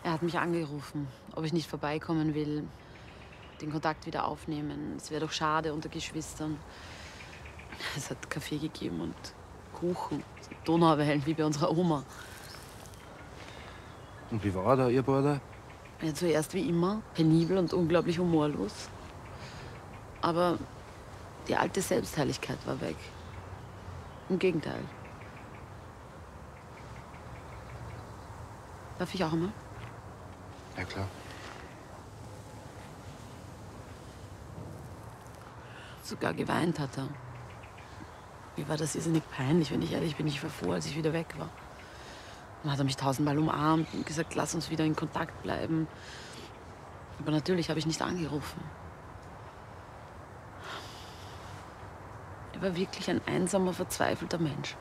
Er hat mich angerufen, ob ich nicht vorbeikommen will, den Kontakt wieder aufnehmen. Es wäre doch schade unter Geschwistern. Es hat Kaffee gegeben und Kuchen, so Donauwellen wie bei unserer Oma. Und wie war da Ihr Bruder? Ja, zuerst wie immer, penibel und unglaublich humorlos. Aber die alte Selbstherrlichkeit war weg. Im Gegenteil. Darf ich auch einmal? Ja, klar. Sogar geweint hat er. Mir war das irrsinnig peinlich, wenn ich ehrlich bin. Ich war froh, als ich wieder weg war. Dann hat er mich tausendmal umarmt und gesagt, lass uns wieder in Kontakt bleiben. Aber natürlich habe ich nicht angerufen. Er war wirklich ein einsamer, verzweifelter Mensch.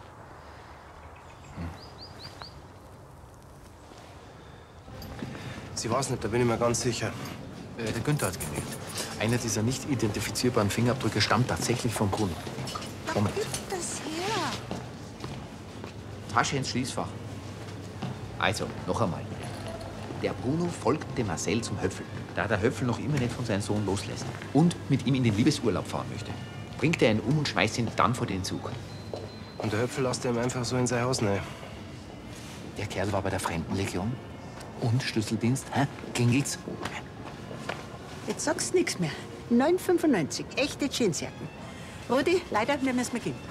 Sie weiß nicht, da bin ich mir ganz sicher. Der Günther hat gewählt. Einer dieser nicht identifizierbaren Fingerabdrücke stammt tatsächlich vom Bruno. Moment. Gib das her. Tasche ins Schließfach. Also, noch einmal. Der Bruno folgt dem Marcel zum Höpfel, da der Höpfel noch immer nicht von seinem Sohn loslässt und mit ihm in den Liebesurlaub fahren möchte. Bringt er ihn um und schmeißt ihn dann vor den Zug. Und der Höpfel lässt ihm einfach so in sein Haus rein. Der Kerl war bei der Fremdenlegion und Schlüsseldienst. Ging's? Jetzt sagst du nichts mehr. 9,95. Echte Jeansjacken. Rudi, leider, wir müssen gehen.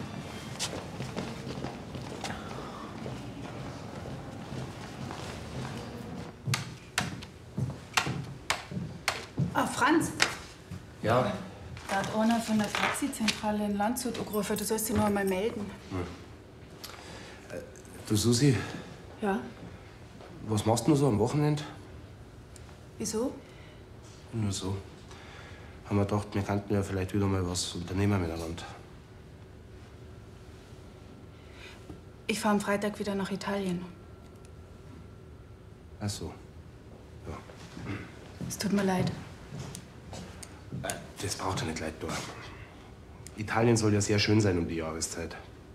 Ah, Franz, Ja. da hat einer von der Taxizentrale in Landshut angerufen. Du sollst dich noch einmal melden. Du, Susi, Ja? was machst du so am Wochenende? Wieso? Nur so. Haben wir gedacht, wir könnten ja vielleicht wieder mal was unternehmen miteinander. Ich fahre am Freitag wieder nach Italien. Ach so. Ja. Es tut mir leid. Das braucht ja nicht leid tun. Italien soll ja sehr schön sein um die Jahreszeit.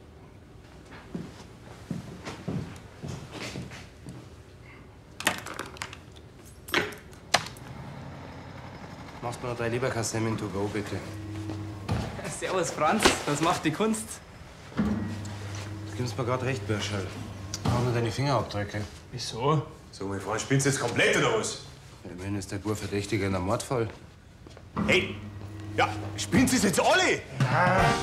Machst mir noch 3 Leberkassemmen to go, bitte. Servus, Franz. Was macht die Kunst? Du gibst mir gerade recht, Börschel. Auch nur deine Fingerabdrücke. Wieso? So, mein Freund, spielst du jetzt komplett oder was? Immerhin ist der Bub Verdächtiger in einem Mordfall. Hey! Ja, spielen Sie es jetzt alle?